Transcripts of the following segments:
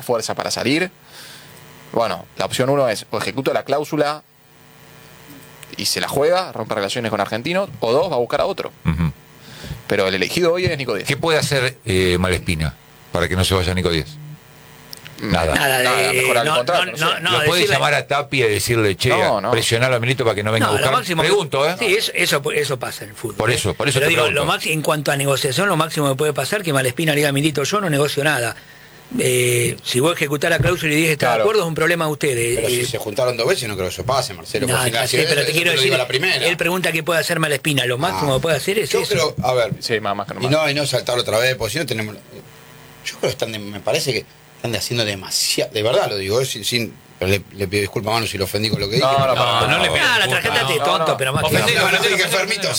fuerza para salir. Bueno, la opción 1 es o ejecuta la cláusula y se la juega, rompe relaciones con Argentinos, o 2, va a buscar a otro. Pero el elegido hoy es Nico Díaz. ¿Qué puede hacer Malespina para que no se vaya Nico Díaz? Nada, mejorar el contrato. ¿Lo puede llamar a Tapia y decirle, che, presionarlo a Milito para que no venga a buscar? Pregunto, Sí, eso pasa en el fútbol. Por eso pero te digo, pregunto. en cuanto a negociación, lo máximo que puede pasar que Malespina le diga a Milito, yo no negocio nada. Si vos ejecutás la cláusula y dices está de acuerdo, es un problema de ustedes. Pero si se juntaron 2 veces, no creo que eso pase, Marcelo. Pero te quiero decir, la primera. Él pregunta qué puede hacer Malespina. Lo máximo que puede hacer es yo eso. Creo, a ver, sí, más que no. Y no saltarlo otra vez, porque si no tenemos. Yo creo que me parece que están haciendo demasiado. De verdad lo digo, pero le pido disculpas a Manu si lo ofendí con lo que dije. No le pido. La tarjeta de tonto, pero más que enfermitos.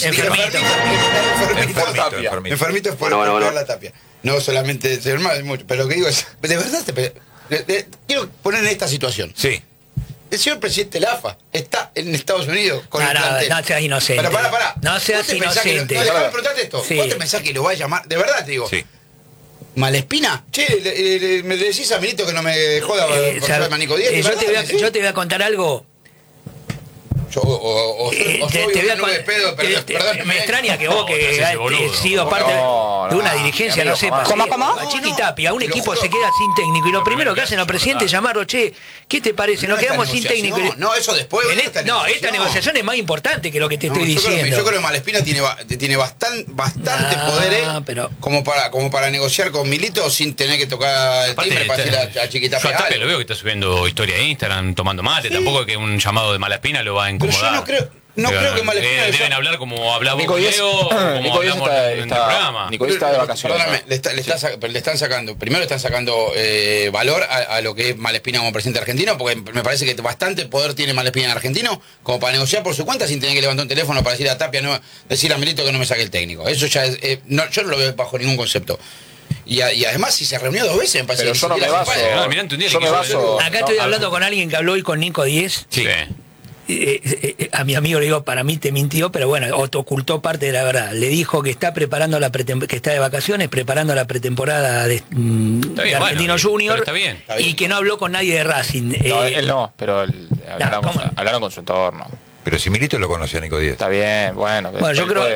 Enfermitos por la Tapia. No solamente señor más, pero lo que digo es, de verdad, quiero poner en esta situación. Sí. El señor presidente Lafa está en Estados Unidos con el plantel. No seas inocente. Pero pará. No seas inocente. Déjame preguntarte esto. Sí. ¿Vos te pensás que lo va a llamar? De verdad te digo. Sí. ¿Malespina? Che, me decís a Milito que no me joda por a Nico Díaz. Yo te voy a contar algo. Me extraña que vos, que has sido parte de una dirigencia, no sepas. ¿Cómo? Chiqui Tapia, un equipo se queda sin técnico y lo primero que hacen los presidentes es llamarlo, che, ¿qué te parece? Nos quedamos sin técnico. No, eso después. Esta negociación es más importante que lo que te estoy diciendo. Yo creo que Malespina tiene bastante poder como para negociar con Milito sin tener que tocar el timbre para decir a Chiqui Tapia. Yo a Tapia lo veo que está subiendo historia de Instagram tomando mate, tampoco que un llamado de Malespina lo va a incomodar. Pero yo no creo que Malespina deben hablar como hablaba Nico Díaz, Leo, como hablamos en el programa. Nico Díaz está de vacaciones. Perdóname, le están sacando valor a lo que es Malespina como presidente argentino, porque me parece que bastante poder tiene Malespina en argentino como para negociar por su cuenta sin tener que levantar un teléfono para decir a Tapia, decir a Milito que no me saque el técnico. Eso ya es, yo no lo veo bajo ningún concepto. Y además, si se reunió 2 veces, me parece. Pero yo no me baso. Acá estoy hablando con alguien que habló hoy con Nico Díaz. Sí. A mi amigo le digo, para mí te mintió, pero bueno, ocultó parte de la verdad. Le dijo que está preparando que está de vacaciones, preparando la pretemporada de Argentino Junior, y que no habló con nadie de Racing. Él no, pero hablaron con su entorno. Pero si Milito lo conoce a Nico Díaz. Está bien, bueno. Yo creo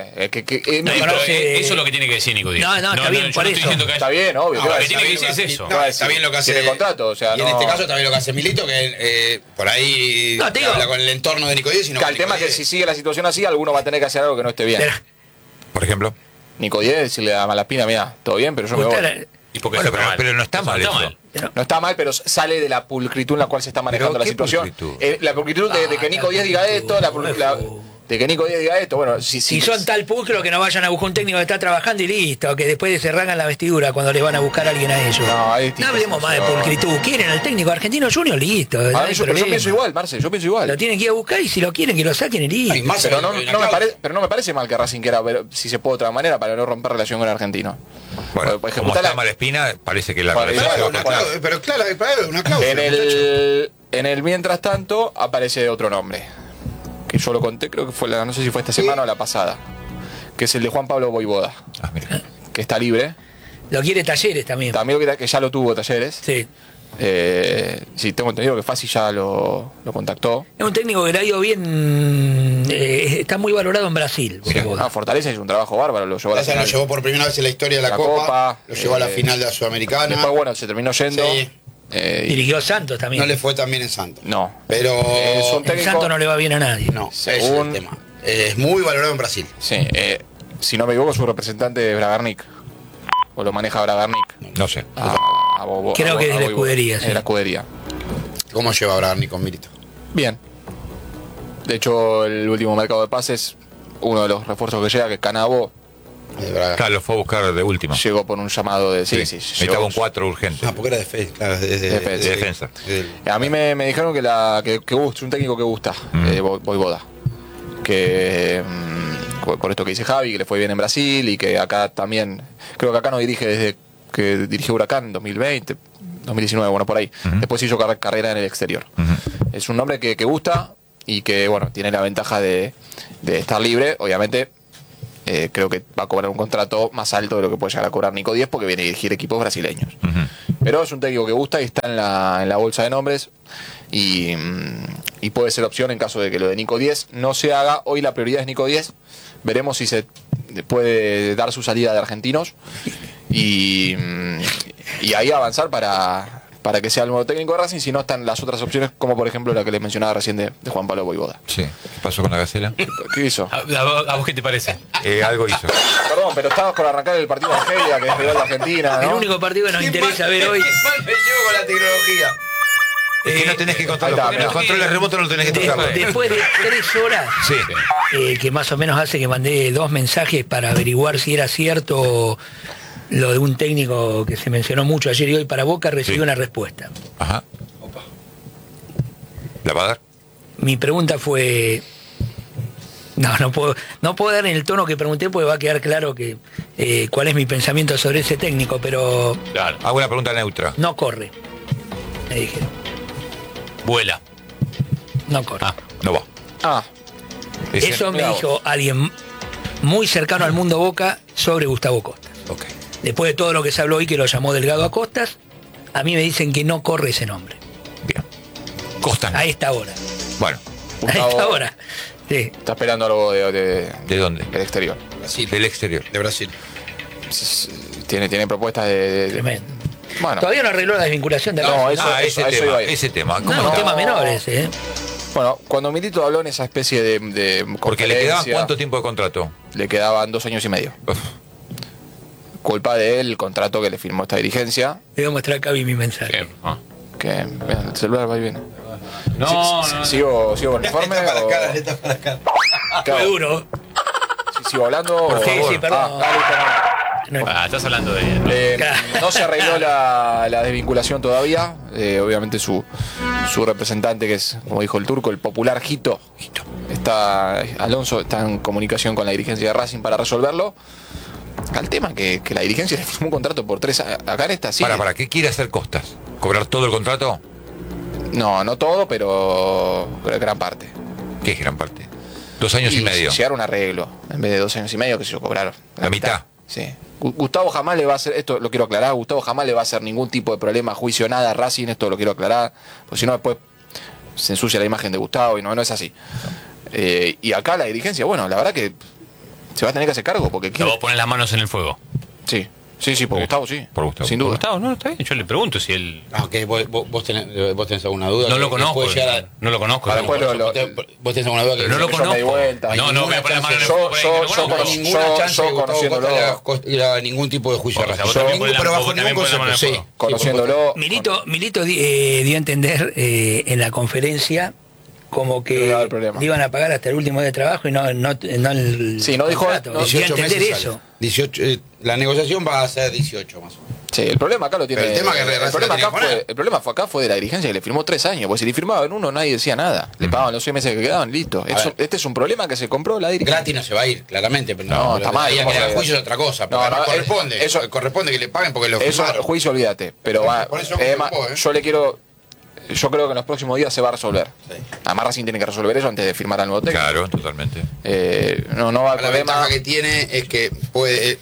eso es lo que tiene que decir Nico Díaz. No, está bien, por eso. Está bien, obvio. Lo que tiene que decir es eso. Está bien lo que hace. Tiene contrato, o sea, y en este caso también lo que hace Milito, que por ahí habla con el entorno de Nico Díaz. El tema es que si sigue la situación así, alguno va a tener que hacer algo que no esté bien. Por ejemplo, Nico Díaz decirle a Malespina, mira, todo bien, pero yo me voy. Pero no está mal eso. No está mal, pero sale de la pulcritud en la cual se está manejando la situación. La pulcritud de que Nico Díaz diga esto, de que Nico Díaz diga esto, bueno, si son tal pulcro que no vayan a buscar un técnico que está trabajando y listo, que después se arrancan la vestidura cuando les van a buscar a alguien a ellos. No hablemos más de pulcritud. ¿Quieren al técnico argentino Junior? Listo. Pero yo pienso igual, Marce, yo pienso igual. Lo tienen que ir a buscar y si lo quieren que lo saquen y listo. Pero no me parece mal que Racing quiera ver si se puede de otra manera para no romper relación con el argentino. Bueno, como está Malespina, parece que la relación se va a cortar. Pero claro, una cláusula. En el mientras tanto aparece otro nombre, que yo lo conté, creo que fue no sé si fue esta semana o la pasada, que es el de Juan Pablo Voivoda, que está libre. Lo quiere Talleres también. También que ya lo tuvo Talleres. Sí. Sí, tengo entendido que Fassi ya lo contactó. Es un técnico que le ha ido bien, está muy valorado en Brasil. Sí. Fortaleza hizo un trabajo bárbaro, lo llevó por primera vez en la historia de la Copa, lo llevó a la final de la Sudamericana. Después, bueno, se terminó yendo. Sí. Dirigió Santos también. No le fue tan bien en Santos. No. Pero en Santos no le va bien a nadie. No, ese es el tema. Es muy valorado en Brasil. Sí. Si no me equivoco, su representante es Bragarnik. ¿O lo maneja Bragarnik? No sé. Creo que es de la escudería. Es de la escudería. ¿Cómo lleva Bragarnik con Milito? Bien. De hecho, el último mercado de pases, uno de los refuerzos que llega, que es Canabo, claro, lo fue a buscar de última. Llegó por un llamado de... Sí. Necesitaba un 4 urgente. Porque era de defensa. A mí me dijeron que es un técnico que gusta, Voivoda. Que por esto que dice Javi, que le fue bien en Brasil y que acá también... Creo que acá no dirige desde que dirigió Huracán 2020, 2019, bueno, por ahí. Después hizo carrera en el exterior. Es un hombre que gusta y que, bueno, tiene la ventaja de estar libre, obviamente. Creo que va a cobrar un contrato más alto de lo que puede llegar a cobrar Nico Díaz porque viene a dirigir equipos brasileños. Pero es un técnico que gusta y está en la bolsa de nombres y puede ser opción en caso de que lo de Nico Díez no se haga. Hoy la prioridad es Nico Díez. Veremos si se puede dar su salida de Argentinos y ahí avanzar para que sea el nuevo técnico de Racing. Si no, están las otras opciones, como por ejemplo la que les mencionaba recién de Juan Pablo Voivoda. Sí. ¿Qué pasó con la Gacela? ¿Qué hizo? ¿A vos qué te parece? Algo hizo. Perdón, pero estabas por arrancar el partido de Argelia, que es rival de Argentina, ¿no? El único partido que nos interesa ver hoy. ¿Qué mal me llevo con la tecnología? Es que no tenés que controlarlo, porque los controles remotos no lo tenés que tocar. Después de 3 horas, Sí. que más o menos hace que mandé 2 mensajes para averiguar si era cierto lo de un técnico que se mencionó mucho ayer y hoy para Boca, recibí una respuesta. Ajá. ¿La va a dar? Mi pregunta fue... No puedo dar en el tono que pregunté porque va a quedar claro que cuál es mi pensamiento sobre ese técnico, pero Claro. Hago una pregunta neutra. no corre, me dijeron. Vuela. No corre. No va. Ah, Eso me dijo alguien muy cercano al mundo Boca sobre Gustavo Costas. Ok. Después de todo lo que se habló hoy, que lo llamó Delgado a Costas, a mí me dicen que no corre ese nombre. Bien. Costas. A esta hora. Bueno. A esta hora. Sí. está esperando algo ¿De dónde? del exterior. Brasil. Del exterior. De Brasil. Tiene propuestas de... Tremendo. Bueno, Todavía no arregló la desvinculación de No, Racing. eso iba a ir. ese tema. No, es un está? tema menor ese, ¿eh? bueno, cuando Milito habló en esa especie de Porque le quedaba conferencia, ¿cuánto tiempo de contrato? le quedaban 2 años y medio. Uf. Culpa de él, el contrato que le firmó esta dirigencia. Le voy a mostrar a Cavi mi mensaje. Bien. Ah. Que vean, el celular va y viene. No, ¿Sigo con el informe? Le tapa la o- cara, le tapa la cara. Claro, Fue duro. ¿sigo hablando? Por o- favor. Sí, perdón. listo, no. No, estás hablando de... No se arregló la desvinculación todavía. Obviamente su representante, que es, como dijo el turco, el popular Jito. Alonso está en comunicación con la dirigencia de Racing para resolverlo. Al tema que la dirigencia le firmó un contrato por 3 años. Acá en esta sí. ¿Para qué quiere hacer Costas? ¿Cobrar todo el contrato? No todo, pero gran parte. ¿Qué es gran parte? 2 años y medio. Llegar a un arreglo. En vez de 2 años y medio, que se lo cobraron. ¿La mitad? Sí. Gustavo jamás le va a hacer, esto lo quiero aclarar, Gustavo jamás le va a hacer ningún tipo de problema, juicio, nada a Racing, esto lo quiero aclarar, porque si no después se ensucia la imagen de Gustavo y no es así. Y acá la dirigencia, bueno, la verdad que se va a tener que hacer cargo, porque Te voy a poner las manos en el fuego. Sí, por Gustavo, sí. Por Gustavo. Sin duda. Gustavo, no, está bien. Yo le pregunto si él... Ah, ok, vos tenés alguna duda. No lo que conozco. puede llegar a- No lo conozco. Para no. después Vos tenés alguna duda que Pero no lo yo me di conozco. vuelta. No, no, voy a poner las manos en el fuego. ninguna chance que Gustavo conociéndolo. Costa le haga ningún tipo de juicio a O sea, Racing. vos también ponés la- Pero bajo vos también ningún ponés la mano concepto, en el sí. fuego. Conociéndolo. Milito dio a entender en la conferencia como que No le va a dar problema. le iban a pagar hasta el último día de trabajo y no el Sí, no dijo- contrato. no, Dio a 18 entender meses eso. sale. 18, la negociación va a ser 18 más o menos. Sí, el problema acá lo tiene. Pero el tema que Racing el problema tenía acá que poner. el problema fue acá fue de la dirigencia que le firmó 3 años, porque si le firmaba en uno nadie decía nada. Le pagaban los 6 meses que quedaban, listo. ver. Este es un problema que se compró la dirigencia. Gratis no se va a ir, claramente. Pero No, está mal, Ahí a ¿cómo que le se hagan va? juicio es otra cosa. No, Pero no, corresponde. eso- corresponde que le paguen porque lo Eso, firmaron. juicio, olvídate. Pero va, Por eso me además, preocupó, yo creo que en los próximos días se va a resolver. Sí. Además Racing tiene que resolver eso antes de firmar al nuevo técnico. Claro, totalmente. No va a haber La problema. ventaja que tiene es que puede,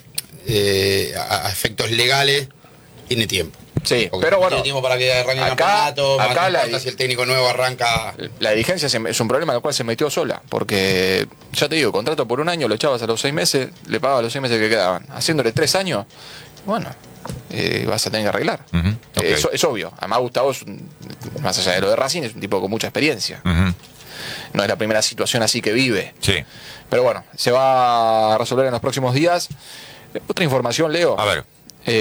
a efectos legales, tiene tiempo. Sí, Porque pero bueno, tiene tiempo para que arranque el acá- campeonato, más acá no la- importa si el técnico nuevo arranca. La dirigencia es un problema al cual se metió sola, porque ya te digo, contrato por 1 año, lo echabas a los 6 meses, le pagabas los 6 meses que quedaban. Haciéndole 3 años, bueno, vas a tener que arreglar. Ujú, ok. Eso es obvio. Además Gustavo, más allá de lo de Racing, es un tipo con mucha experiencia. Ujú. No es la primera situación así que vive. Sí. Pero bueno, se va a resolver en los próximos días. Otra información, Leo. A ver.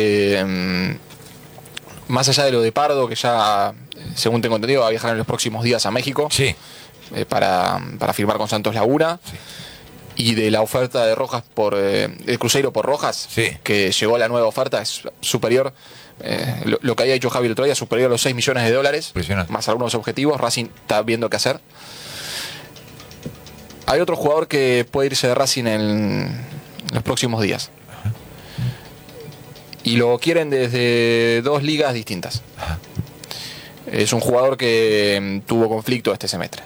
Más allá de lo de Pardo, que ya, según tengo entendido, va a viajar en los próximos días a México Sí. para firmar con Santos Laguna. Y de la oferta de Rojas por el Cruzeiro por Rojas, Sí. que llegó la nueva oferta, es superior. Lo que había dicho Javi el otro día, superior a los 6 millones de dólares, Impresionante. más algunos objetivos. Racing está viendo qué hacer. Hay otro jugador que puede irse de Racing en los próximos días. Y lo quieren desde 2 ligas distintas. Es un jugador que tuvo conflicto este semestre.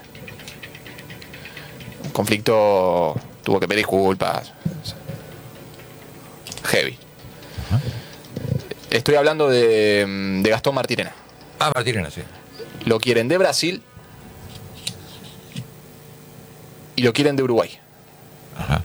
Un conflicto, tuvo que pedir disculpas. Heavy. Estoy hablando de Gastón Martirena. Ah, Martirena, sí. Lo quieren de Brasil y lo quieren de Uruguay. Ajá.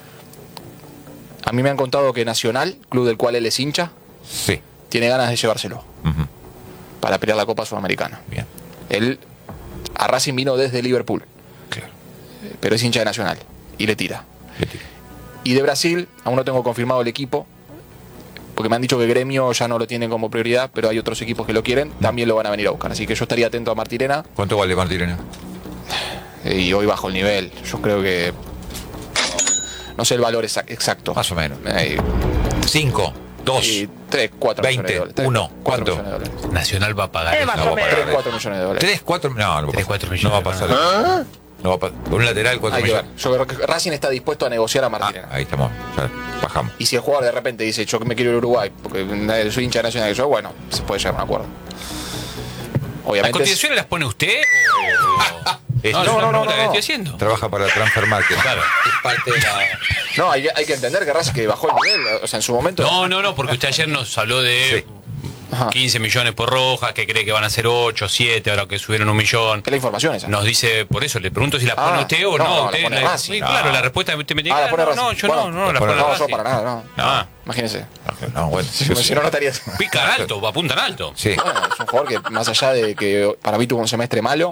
A mí me han contado que Nacional, club del cual él es hincha, sí, tiene ganas de llevárselo para pelear la Copa Sudamericana. Bien. Él a Racing vino desde Liverpool, claro, pero es hincha de Nacional y le tira. Y de Brasil, aún no tengo confirmado el equipo, porque me han dicho que Gremio ya no lo tiene como prioridad, pero hay otros equipos que lo quieren, también lo van a venir a buscar. Así que yo estaría atento a Martirena. ¿Cuánto vale Martirena? Y hoy bajo el nivel. Yo creo que... No sé el valor exacto. Más o menos. 5, 2, 3, 4 20, millones de dólares. 1, ¿cuánto? Nacional va a pagar. Más eso. o menos. 3, 4 millones de dólares. 3, 4, no, no, 3, 4 millones. no va a pasar. No va a pasar. Con un lateral, 4 Hay que ver. millones. Yo creo que Racing está dispuesto a negociar a Martirena. Ahí estamos, ya bajamos. Y si el jugador de repente dice, yo me quiero ir a Uruguay, porque soy hincha de Nacional, yo, bueno, se puede llegar a un acuerdo. ¿Las Obviamente. cotizaciones las pone usted? No, ¿qué estoy haciendo? Trabaja para Transfer Market. Claro. Es parte de la... No, hay que entender que Racing que bajó el nivel, o sea, en su momento. No, porque usted ayer nos habló de 15 millones por Rojas, que cree que van a ser 8, 7, ahora que subieron 1 millón. ¿Qué es la información esa? Nos dice, por eso le pregunto si la pone usted o no, no. la Usted, pone Racing. sí, claro, la respuesta me tiene que la pone Racing. no, yo Bueno, no la pone pone No, yo Racing. para nada, no. Ah. Imagínese. No, bueno. Si no, no estarías. Pican alto, apuntan alto. Sí. Bueno, es un jugador que, más allá de que para mí tuvo un semestre malo,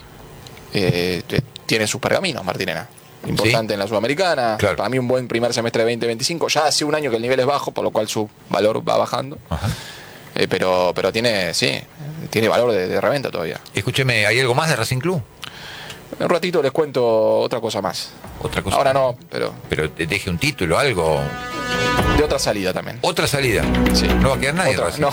tiene sus pergaminos, Martirena. Importante en la Sudamericana. Claro. Para mí un buen primer semestre de 2025. Ya hace un año que el nivel es bajo, por lo cual su valor va bajando. Ajá. Pero tiene valor de reventa todavía. Escúcheme, ¿hay algo más de Racing Club? En un ratito les cuento otra cosa más. Otra cosa. Ahora no, pero Pero deje un título, algo. de otra salida también. Otra salida. Sí. No va a quedar nadie. Otra- Racing. no.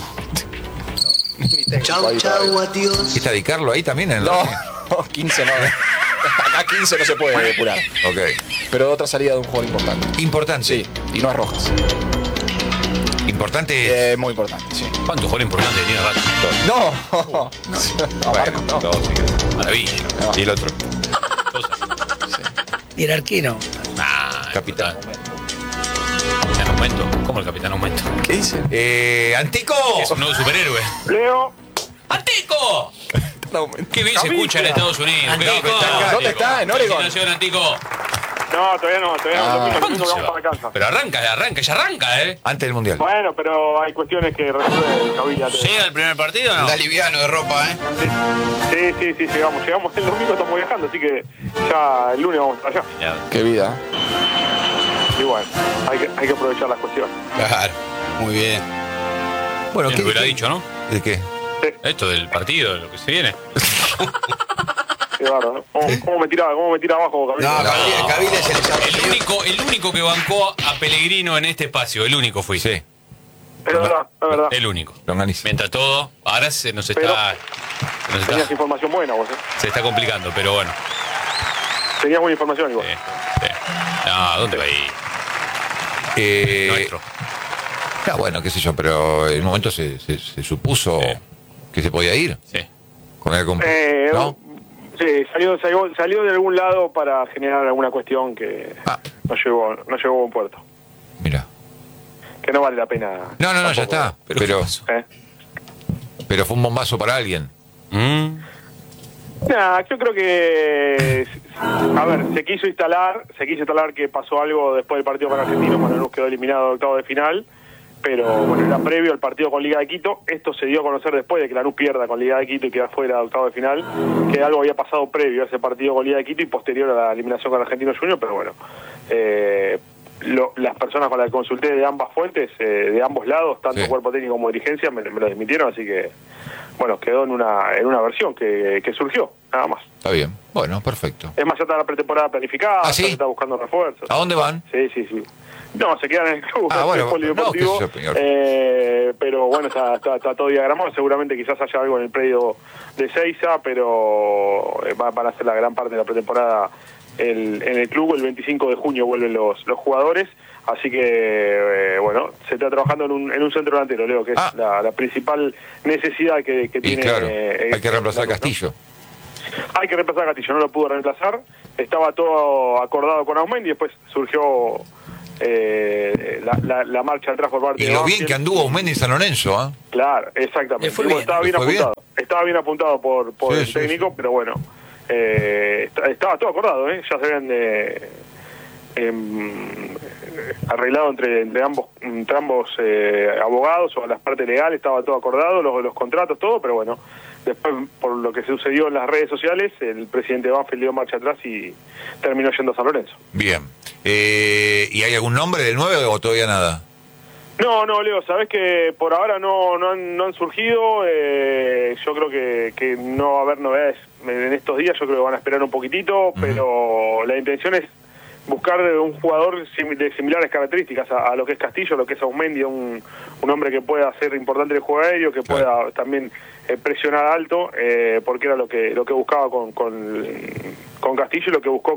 Ni técnico ahí todavía. adiós. ¿Está Di Carlo ahí también en el No, Racing? 15 no. Acá 15 no se puede depurar. Ok. Pero otra salida de un jugador importante. Importante. Sí, y no es Rojas. Importante. Muy importante, sí. ¿Cuánto jugador importante tiene Racing? No. Bueno, no. todo, sí. Maravilla. Y el otro. Y el arquero. Capitán. Capitán Aumento. ¿Cómo el Capitán Aumento? ¿Qué dice? ¡Antico! Es un nuevo superhéroe. Leo. ¡Antico! Qué bien se escucha en Estados Unidos. Antico. ¿Dónde está? ¿En Oregon? Felicitaciones, Antico. No, todavía no. ¿Cuándo se Vamos va? para casa. Pero ya arranca, ¿eh? Antes del Mundial. Bueno, pero hay cuestiones que resuelve Cavilla. ¿Llega el primer partido o no? Anda liviano de ropa, ¿eh? Sí, llegamos el domingo, estamos viajando, así que ya el lunes vamos allá. Ya. Qué vida. Y bueno, hay que aprovechar las cuestiones. Claro, muy bien. Bueno, Bien, lo hubiera dicho, ¿no? ¿De qué? Esto del partido, lo que se viene. Qué bárbaro, ¿no? ¿Cómo me tira abajo, Cavilla? No, Cavilla se le llama. El único que bancó a Pellegrino en este espacio, el único fui. Sí. Es verdad. El único. Longaniza. Mientras todo, ahora Tenías información buena vos, ¿eh? se está complicando, pero bueno. Tenías buena información igual. Sí. No, ¿dónde va a ir? Nuestro. Bueno, qué sé yo, pero en un momento se supuso que se podía ir. Sí. Con el ¿no? Sí, salió de algún lado para generar alguna cuestión que no llegó a buen puerto. Mira. Que no vale la pena. No, tampoco. ya está. Pero fue un bombazo para alguien. Yo creo que, a ver, se quiso instalar que pasó algo después del partido con Argentino cuando nos quedó eliminado de octavo de final, pero bueno, era previo al partido con Liga de Quito. Esto se dio a conocer después de que Lanús pierda con Liga de Quito y queda fuera de octavo de final, que algo había pasado previo a ese partido con Liga de Quito y posterior a la eliminación con Argentino Junior, pero bueno, las personas con las que consulté de ambas fuentes, de ambos lados, tanto cuerpo técnico como dirigencia, me lo desmintieron, así que bueno, quedó en una versión que surgió, nada más. Está bien. Bueno, perfecto. Es más, ya está la pretemporada planificada, ¿Ah, sí? se está buscando refuerzos. ¿A dónde van? Sí. No, se quedan en el club, bueno, el polideportivo, no, qué sé yo, pero bueno, está todo diagramado, seguramente quizás haya algo en el predio de Seiza, pero van a hacer la gran parte de la pretemporada en el club. El 25 de junio vuelven los jugadores, así que bueno, se está trabajando en un centro delantero, Leo, que es la principal necesidad que tiene. Claro, hay que reemplazar a Castillo. Hay que reemplazar a Castillo, no lo pudo reemplazar, estaba todo acordado con Aumendi, después surgió la marcha atrás por parte de Banfield. Y lo bien que anduvo Osmendi en San Lorenzo, ¿eh? Claro, exactamente. Estaba bien apuntado. Estaba bien apuntado por el técnico, pero bueno, estaba todo acordado, ¿eh? Ya se habían arreglado entre ambos abogados o las partes legales, estaba todo acordado, los contratos, todo, pero bueno, después por lo que sucedió en las redes sociales, el presidente de Banfield dio marcha atrás y terminó yendo a San Lorenzo. Bien. ¿Y hay algún nombre del 9 o todavía nada? No, Leo, sabés que por ahora no han surgido. Yo creo que no va a haber novedades en estos días. Yo creo que van a esperar un poquitito, pero la intención es buscar un jugador de similares características a lo que es Castillo, lo que es Aumendi, un hombre que pueda ser importante en el juego aéreo, que pueda también presionar alto, porque era lo que buscaba con Castillo y lo que buscó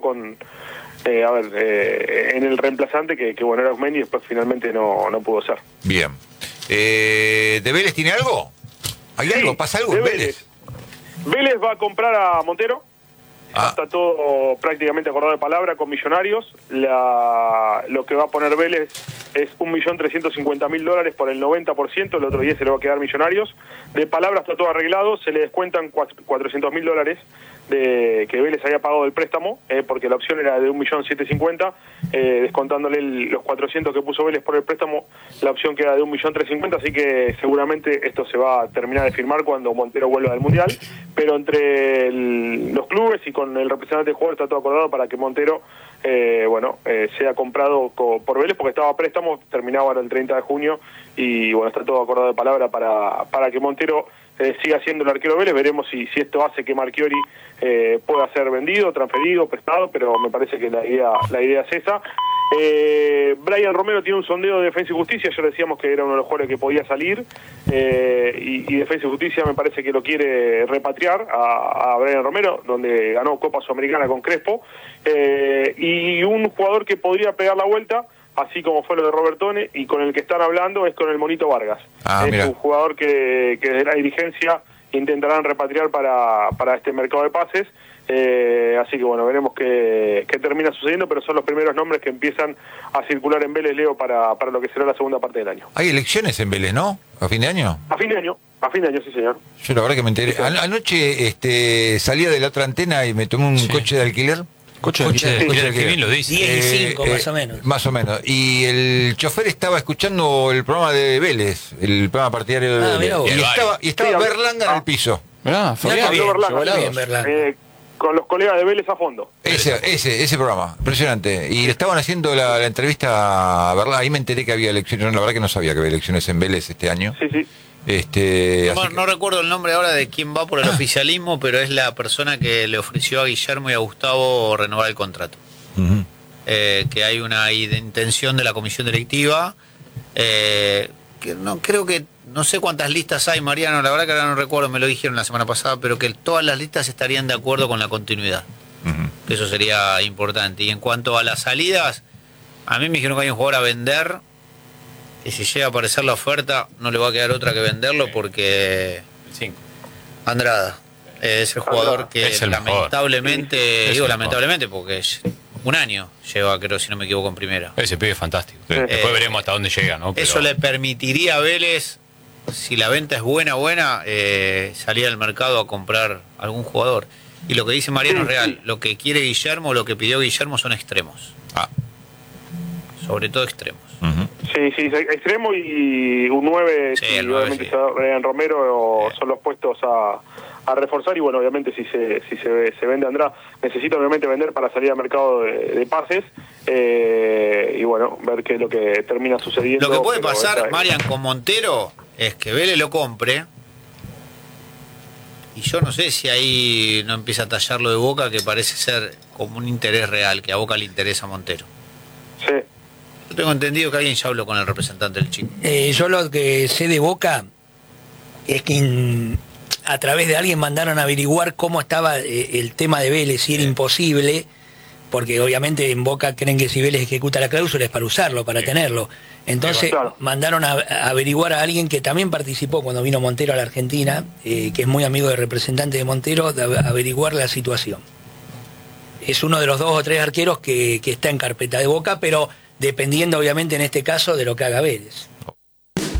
en el reemplazante, que bueno, era Aumendi y después finalmente no pudo ser. Bien. ¿De Vélez tiene algo? ¿Hay algo? ¿Pasa algo en Vélez? Vélez va a comprar a Montero. Está todo prácticamente acordado de palabra con Millonarios. Lo que va a poner Vélez es $1.350.000 por el 90%, el otro día se le va a quedar Millonarios. De palabra está todo arreglado, se le descuentan $400.000 de que Vélez había pagado del préstamo, porque la opción era de $1.750.000, descontándole los 400 que puso Vélez por el préstamo, la opción queda de $1.350.000, así que seguramente esto se va a terminar de firmar cuando Montero vuelva del Mundial, pero entre los clubes y con el representante del jugador está todo acordado para que Montero sea comprado por Vélez, porque estaba a préstamo, terminaba el 30 de junio, y bueno, está todo acordado de palabra para que Montero siga siendo el arquero Vélez. Veremos si esto hace que Marchiori pueda ser vendido, transferido, prestado, pero me parece que la idea es esa. Brian Romero tiene un sondeo de Defensa y Justicia, ya decíamos que era uno de los jugadores que podía salir, y Defensa y Justicia me parece que lo quiere repatriar a Brian Romero, donde ganó Copa Sudamericana con Crespo, y un jugador que podría pegar la vuelta, así como fue lo de Robertone, y con el que están hablando es con el Monito Vargas. Es un jugador que desde la dirigencia intentarán repatriar para este mercado de pases. Así que bueno, veremos qué termina sucediendo, pero son los primeros nombres que empiezan a circular en Vélez, Leo, para lo que será la segunda parte del año. Hay elecciones en Vélez, ¿no? ¿A fin de año? A fin de año, sí señor. Yo la verdad que me enteré. Anoche salía de la otra antena y me tomé un coche de alquiler. Coche de alquiler, que bien lo dice. 10 y 5 más o menos. Más o menos. Y el chofer estaba escuchando el programa de Vélez, el programa partidario de Vélez. Y estaba Berlanga en el piso. Con los colegas de Vélez a fondo. Ese programa, impresionante. Y le estaban haciendo la entrevista a Berlanga. Ahí me enteré que había elecciones. La verdad que no sabía que había elecciones en Vélez este año. Sí. No recuerdo el nombre ahora de quién va por el oficialismo, pero es la persona que le ofreció a Guillermo y a Gustavo renovar el contrato. Que hay una intención de la comisión directiva, que no sé cuántas listas hay, Mariano, la verdad que ahora no recuerdo, me lo dijeron la semana pasada, pero que todas las listas estarían de acuerdo con la continuidad. Que eso sería importante. Y en cuanto a las salidas, a mí me dijeron que hay un jugador a vender, y si llega a aparecer la oferta, no le va a quedar otra que venderlo, porque Andrada es el jugador que lamentablemente, lamentablemente, porque es un año lleva, creo, si no me equivoco, en primera. Ese pibe es fantástico. Después veremos hasta dónde llega, ¿no? Pero eso le permitiría a Vélez, si la venta es buena, salir al mercado a comprar algún jugador. Y lo que dice Mariano es real. Lo que quiere Guillermo, lo que pidió Guillermo son extremos. Sobre todo extremos. Sí, extremo y un 9, obviamente Brian Romero son los puestos a reforzar, y bueno, obviamente si se vende Andrada, necesita obviamente vender para salir al mercado de pases, y bueno, ver qué es lo que termina sucediendo. Lo que puede pasar, Marian, con Montero, es que Vélez lo compre, y yo no sé si ahí no empieza a tallarlo de Boca, que parece ser como un interés real, que a Boca le interesa a Montero. Sí. Yo tengo entendido que alguien ya habló con el representante del chico. Yo lo que sé de Boca es que a través de alguien mandaron a averiguar cómo estaba el tema de Vélez, si era imposible, porque obviamente en Boca creen que si Vélez ejecuta la cláusula es para usarlo, para tenerlo. Entonces mandaron a averiguar a alguien que también participó cuando vino Montero a la Argentina, que es muy amigo del representante de Montero, de averiguar la situación. Es uno de los 2 o 3 arqueros que está en carpeta de Boca, pero dependiendo obviamente en este caso de lo que haga Vélez.